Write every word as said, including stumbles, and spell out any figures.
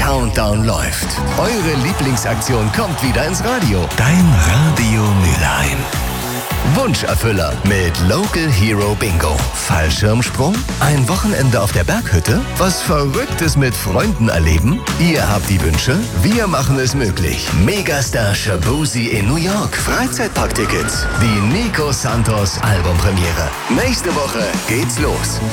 Countdown läuft. Eure Lieblingsaktion kommt wieder ins Radio. Dein Radio Mülheim. Wunscherfüller mit Local Hero Bingo. Fallschirmsprung? Ein Wochenende auf der Berghütte? Was Verrücktes mit Freunden erleben? Ihr habt die Wünsche, wir machen es möglich. Megastar Shabuzi in New York. Freizeitparktickets. Die Nico Santos Albumpremiere. Nächste Woche geht's los.